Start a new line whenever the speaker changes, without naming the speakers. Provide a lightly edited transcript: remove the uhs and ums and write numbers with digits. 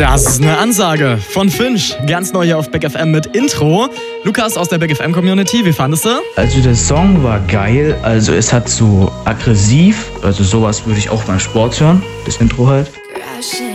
Das ist eine Ansage von Finch. Ganz neu hier auf Big FM mit Intro. Lukas aus der Big FM Community, wie fandest du?
Also der Song war geil, also es hat so aggressiv, also sowas würde ich auch beim Sport hören, das Intro halt.